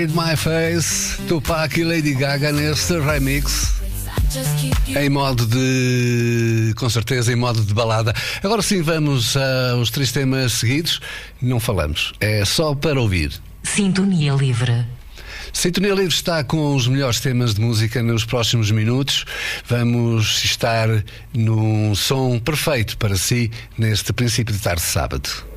My Face, Tupac e Lady Gaga neste remix. Em modo de... com certeza em modo de balada. Agora sim, vamos aos 3 temas seguidos. Não falamos, é só para ouvir. Sintonia Livre. Sintonia Livre está com os melhores temas de música nos próximos minutos. Vamos estar num som perfeito para si neste princípio de tarde de sábado.